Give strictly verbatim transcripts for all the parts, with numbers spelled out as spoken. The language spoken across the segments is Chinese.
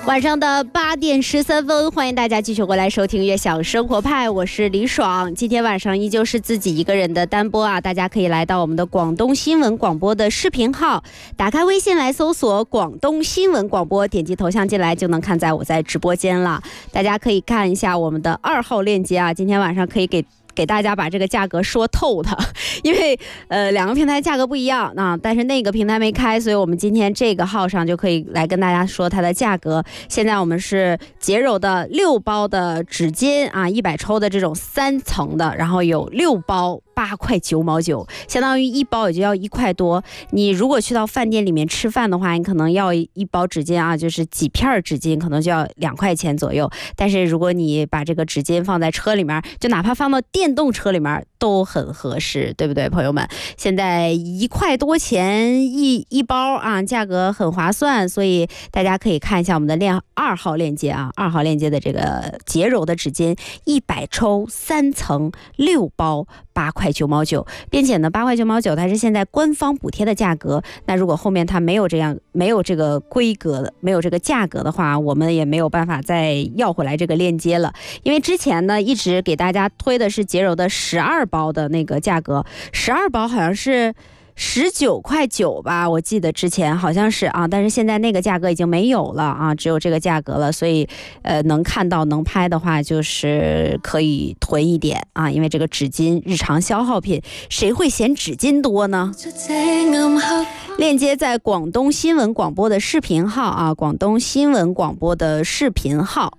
晚上的八点十三分，欢迎大家继续过来收听悦享生活派，我是李爽。今天晚上依旧是自己一个人的单播啊，大家可以来到我们的广东新闻广播的视频号，打开微信来搜索广东新闻广播，点击头像进来就能看在我在直播间了。大家可以看一下我们的二号链接啊，今天晚上可以给给大家把这个价格说透的，因为呃两个平台价格不一样啊，但是那个平台没开，所以我们今天这个号上就可以来跟大家说它的价格。现在我们是洁柔的六包的纸巾啊，一百抽的这种三层的，然后有六包八块九毛九，相当于一包也就要一块多。你如果去到饭店里面吃饭的话，你可能要一包纸巾啊，就是几片纸巾，可能就要两块钱左右。但是如果你把这个纸巾放在车里面，就哪怕放到电动车里面都很合适，对不对，朋友们？现在一块多钱一一包啊，价格很划算，所以大家可以看一下我们的链二号链接啊，二号链接的这个洁柔的纸巾，一百抽三层六包。八块九毛九，并且呢，八块九毛九它是现在官方补贴的价格。那如果后面它没有这样没有这个规格的，没有这个价格的话，我们也没有办法再要回来这个链接了。因为之前呢，一直给大家推的是洁柔的十二包的那个价格，十二包好像是十九块九吧，我记得之前好像是啊，但是现在那个价格已经没有了啊，只有这个价格了，所以呃能看到能拍的话，就是可以囤一点啊，因为这个纸巾日常消耗品，谁会嫌纸巾多呢？链接在广东新闻广播的视频号啊，广东新闻广播的视频号。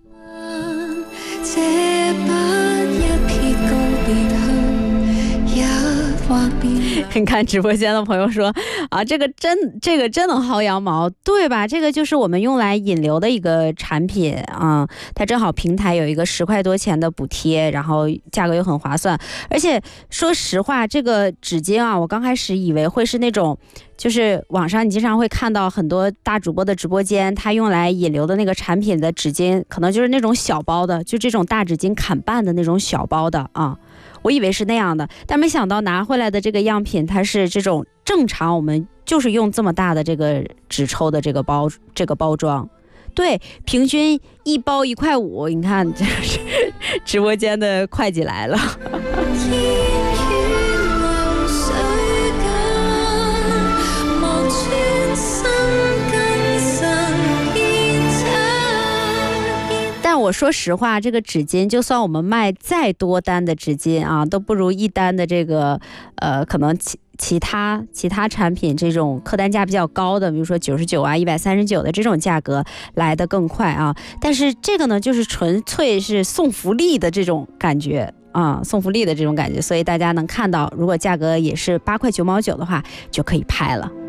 你看直播间的朋友说啊，这个真这个真能薅羊毛，对吧？这个就是我们用来引流的一个产品啊，它正好平台有一个十块多钱的补贴，然后价格又很划算。而且说实话，这个纸巾啊，我刚开始以为会是那种，就是网上你经常会看到很多大主播的直播间，他用来引流的那个产品的纸巾，可能就是那种小包的，就这种大纸巾砍半的那种小包的啊。我以为是那样的，但没想到拿回来的这个样品，它是这种正常我们就是用这么大的这个纸抽的这个包这个包装，对，平均一包一块五。你看，这是直播间的会计来了。但我说实话，这个纸巾就算我们卖再多单的纸巾啊，都不如一单的这个呃，可能其其他其他产品这种客单价比较高的，比如说九十九啊、一百三十九的这种价格来得更快啊。但是这个呢，就是纯粹是送福利的这种感觉啊，送福利的这种感觉，所以大家能看到，如果价格也是八块九毛九的话，就可以拍了。